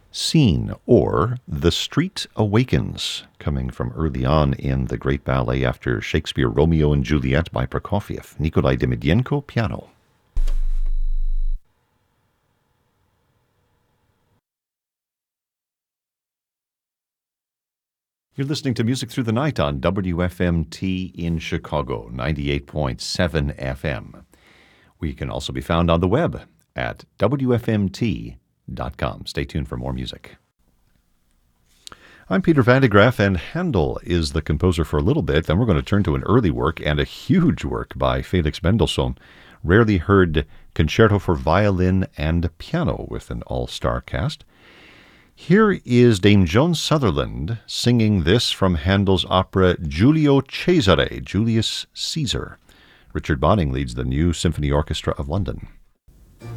Scene, or The Street Awakens, coming from early on in the great ballet after Shakespeare, Romeo and Juliet by Prokofiev. Nikolai Demidyenko, piano. You're listening to Music Through the Night on WFMT in Chicago, 98.7 FM. We can also be found on the web at WFMT.com. Stay tuned for more music. I'm Peter Van de Graaff, and Handel is the composer for a little bit. Then we're going to turn to an early work and a huge work by Felix Mendelssohn. Rarely heard concerto for violin and piano with an all-star cast. Here is Dame Joan Sutherland singing this from Handel's opera Giulio Cesare, Julius Caesar. Richard Bonning leads the New Symphony Orchestra of London.